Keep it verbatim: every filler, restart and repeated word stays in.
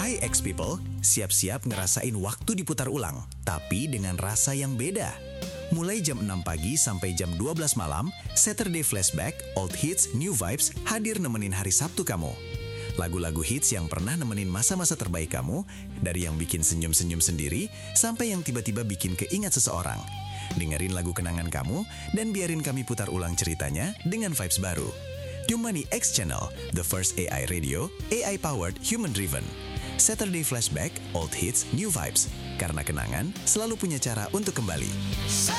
Hai X People, siap-siap ngerasain waktu diputar ulang, tapi dengan rasa yang beda. Mulai jam enam pagi sampai jam dua belas malam, Saturday Flashback, Old Hits, New Vibes hadir nemenin hari Sabtu kamu. Lagu-lagu hits yang pernah nemenin masa-masa terbaik kamu, dari yang bikin senyum-senyum sendiri, sampai yang tiba-tiba bikin keingat seseorang. Dengerin lagu kenangan kamu, dan biarin kami putar ulang ceritanya dengan vibes baru. Cuma di X Channel, the first A I radio, A I-powered, human-driven. Saturday Flashback, Old Hits, New Vibes. Karena kenangan selalu punya cara untuk kembali.